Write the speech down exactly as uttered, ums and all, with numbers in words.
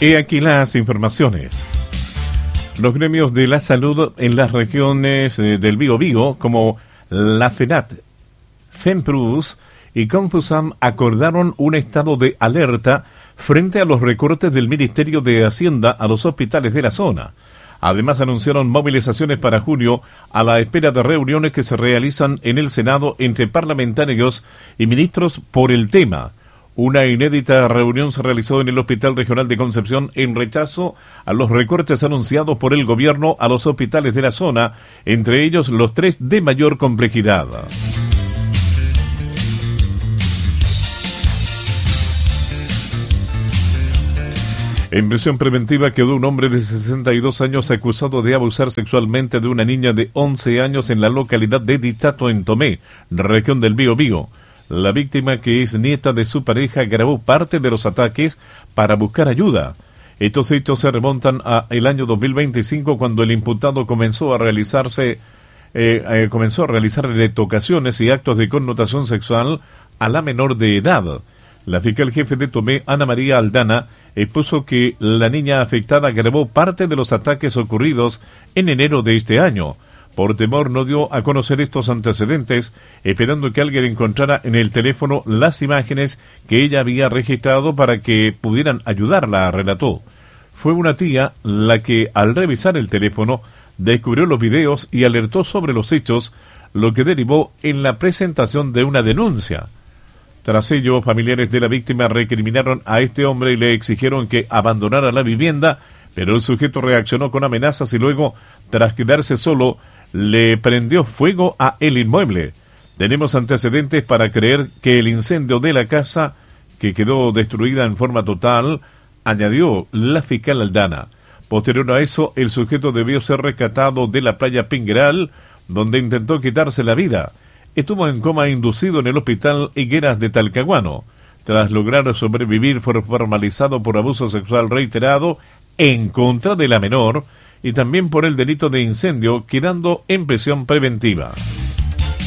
He aquí las informaciones. Los gremios de la salud en las regiones del Biobío, como la FENAT, FEMPRUS y Confusam, acordaron un estado de alerta frente a los recortes del Ministerio de Hacienda a los hospitales de la zona. Además, anunciaron movilizaciones para junio a la espera de reuniones que se realizan en el Senado entre parlamentarios y ministros por el tema. Una inédita reunión se realizó en el Hospital Regional de Concepción en rechazo a los recortes anunciados por el gobierno a los hospitales de la zona, entre ellos los tres de mayor complejidad. En prisión preventiva quedó un hombre de sesenta y dos años acusado de abusar sexualmente de una niña de once años en la localidad de Dichato, en Tomé, región del Biobío. La víctima, que es nieta de su pareja, grabó parte de los ataques para buscar ayuda. Estos hechos se remontan a el año dos mil veinticinco, cuando el imputado comenzó a realizarse eh, eh, comenzó a realizarle tocaciones y actos de connotación sexual a la menor de edad. La fiscal jefe de Tomé, Ana María Aldana, expuso que la niña afectada grabó parte de los ataques ocurridos en enero de este año. Por temor no dio a conocer estos antecedentes, esperando que alguien encontrara en el teléfono las imágenes que ella había registrado para que pudieran ayudarla, relató. Fue una tía la que, al revisar el teléfono, descubrió los videos y alertó sobre los hechos, lo que derivó en la presentación de una denuncia. Tras ello, familiares de la víctima recriminaron a este hombre y le exigieron que abandonara la vivienda, pero el sujeto reaccionó con amenazas y luego, tras quedarse solo, le prendió fuego a el inmueble. Tenemos antecedentes para creer que el incendio de la casa, que quedó destruida en forma total, añadió la fiscal Aldana. Posterior a eso, el sujeto debió ser rescatado de la playa Pingueral, donde intentó quitarse la vida. Estuvo en coma inducido en el hospital Higueras de Talcahuano. Tras lograr sobrevivir, fue formalizado por abuso sexual reiterado en contra de la menor y también por el delito de incendio, quedando en prisión preventiva.